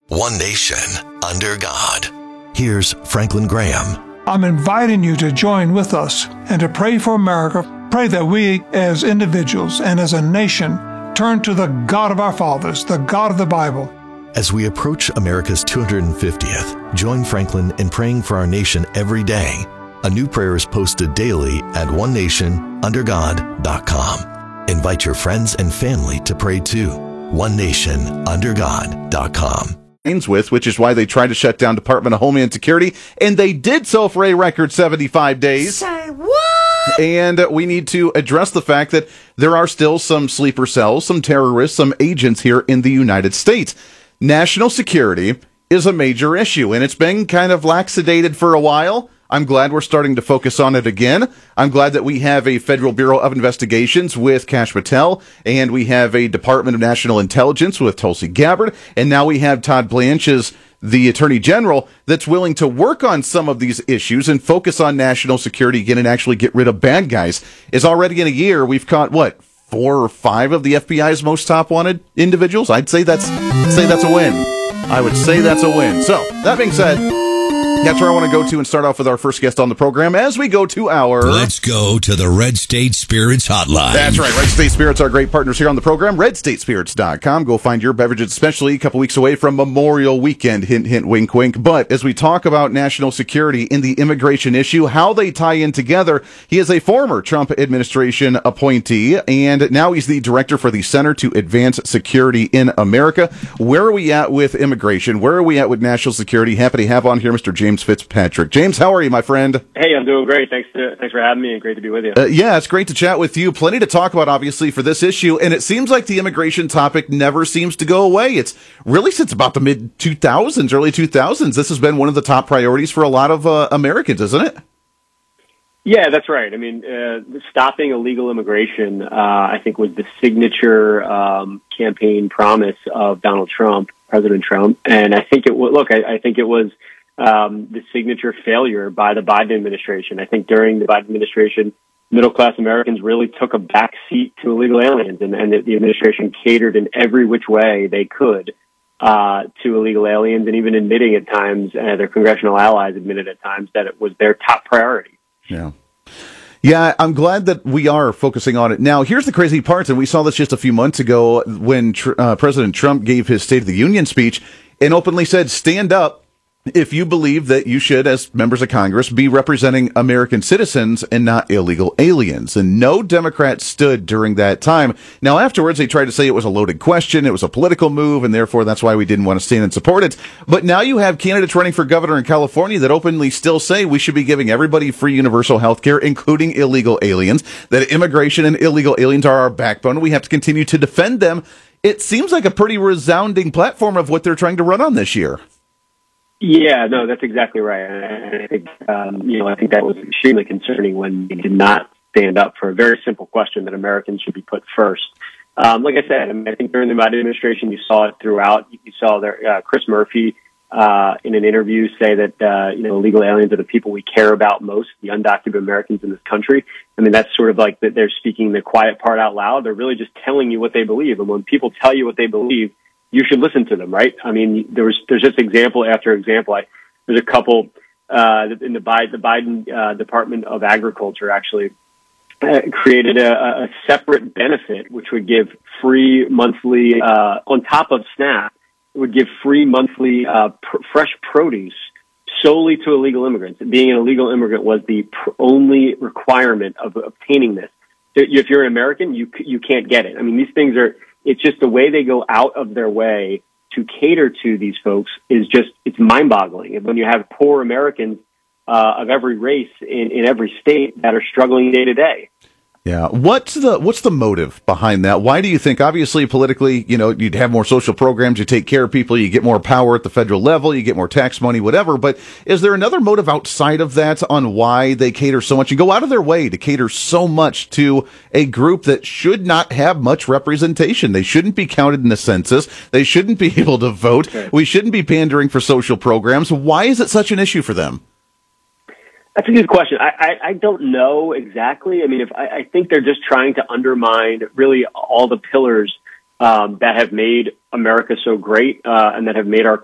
One nation, under God. Here's Franklin Graham. I'm inviting you to join with us and to pray for America. Pray that we, as individuals and as a nation, turn to the God of our fathers, the God of the Bible. As we approach America's 250th, join Franklin in praying for our nation every day. A new prayer is posted daily at onenationundergod.com. Invite your friends and family to pray too. onenationundergod.com. With, which is why they tried to shut down Department of Homeland Security, and they did so for a record 75 days. Say what? And we need to address the fact that there are still some sleeper cells, some terrorists, some agents here in the United States. National security is a major issue, and it's been kind of laxated for a while. I'm glad we're starting to focus on it again. I'm glad that we have a Federal Bureau of Investigations with Kash Patel, and we have a Department of National Intelligence with Tulsi Gabbard, and now we have Todd Blanche as the Attorney General that's willing to work on some of these issues and focus on national security again and actually get rid of bad guys. Is already in a year, we've caught, 4 or 5 of the FBI's most top wanted individuals? I'd say that's a win. I would say that's a win. So, that being said, that's where I want to go to and start off with our first guest on the program as we go to our... Let's go to the Red State Spirits Hotline. That's right. Red State Spirits are great partners here on the program. RedStateSpirits.com. Go find your beverages, especially a couple weeks away from Memorial Weekend. Hint, hint, wink, wink. But as we talk about national security in the immigration issue, how they tie in together, he is a former Trump administration appointee, and now he's the director for the Center to Advance Security in America. Where are we at with immigration? Where are we at with national security? Happy to have on here Mr. James Fitzpatrick. James, how are you, my friend? Hey, I'm doing great. Thanks for having me, and great to be with you. Yeah, it's great to chat with you. Plenty to talk about, obviously, for this issue, and it seems like the immigration topic never seems to go away. It's really since about the mid-2000s, early 2000s, this has been one of the top priorities for a lot of Americans, isn't it? Yeah, that's right. I mean, stopping illegal immigration, I think, was the signature campaign promise of Donald Trump, President Trump, and I think it was the signature failure by the Biden administration. I think during the Biden administration, middle-class Americans really took a back seat to illegal aliens, and the administration catered in every which way they could to illegal aliens, and even admitting at times, their congressional allies admitted at times that it was their top priority. Yeah. Yeah, I'm glad that we are focusing on it. Now, here's the crazy part, and we saw this just a few months ago when President Trump gave his State of the Union speech and openly said, stand up if you believe that you should, as members of Congress, be representing American citizens and not illegal aliens. And no Democrat stood during that time. Now, afterwards, they tried to say it was a loaded question, it was a political move, and therefore that's why we didn't want to stand and support it. But now you have candidates running for governor in California that openly still say we should be giving everybody free universal health care, including illegal aliens, that immigration and illegal aliens are our backbone. We have to continue to defend them. It seems like a pretty resounding platform of what they're trying to run on this year. Yeah, no, that's exactly right. And I think, I think that was extremely concerning when they did not stand up for a very simple question that Americans should be put first. Like I said, I think during the Biden administration, you saw it throughout. You saw there, Chris Murphy, in an interview say that, illegal aliens are the people we care about most, the undocumented Americans in this country. I mean, that's sort of like that they're speaking the quiet part out loud. They're really just telling you what they believe. And when people tell you what they believe, you should listen to them, right? I mean, there's just example after example. There's a couple in the Biden Department of Agriculture actually created a separate benefit which would give free monthly, on top of SNAP, it would give free monthly fresh produce solely to illegal immigrants. Being an illegal immigrant was the only requirement of obtaining this. If you're an American, you can't get it. I mean, these things are. It's just the way they go out of their way to cater to these folks it's mind-boggling. And when you have poor Americans of every race in every state that are struggling day to day. Yeah. What's the motive behind that? Why do you think, obviously, politically, you'd have more social programs, you take care of people, you get more power at the federal level, you get more tax money, whatever. But is there another motive outside of that on why they cater so much and go out of their way to cater so much to a group that should not have much representation? They shouldn't be counted in the census. They shouldn't be able to vote. Okay. We shouldn't be pandering for social programs. Why is it such an issue for them? That's a good question. I don't know exactly. I mean, I think they're just trying to undermine really all the pillars that have made America so great and that have made our